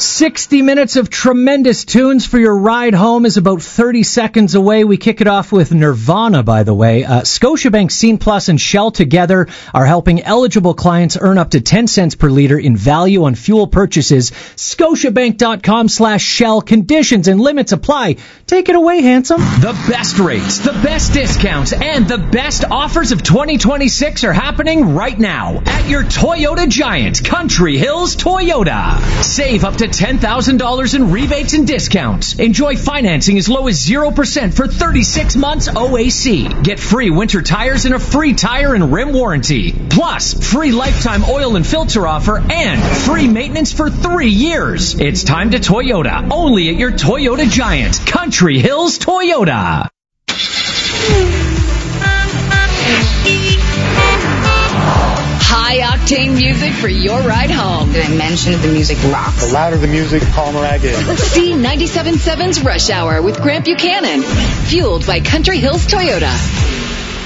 60 minutes of tremendous tunes for your ride home is about 30 seconds away. We kick it off with Nirvana, by the way. Scotiabank Scene Plus and Shell together are helping eligible clients earn up to 10 cents per liter in value on fuel purchases. Scotiabank.com/Shell. Conditions and limits apply. Take it away, handsome. The best rates, the best discounts, and the best offers of 2026 are happening right now at your Toyota Giant, Country Hills Toyota. Save up to $10,000 in rebates and discounts. Enjoy financing as low as 0% for 36 months OAC. Get free winter tires and a free tire and rim warranty. Plus, free lifetime oil and filter offer and free maintenance for 3 years. It's time to Toyota. Only at your Toyota Giant, Country Hills Toyota. High-octane music for your ride home. Did I mention the music rocks? The louder the music, the calmer I get. C97.7's Rush Hour with Grant Buchanan. Fueled by Country Hills Toyota.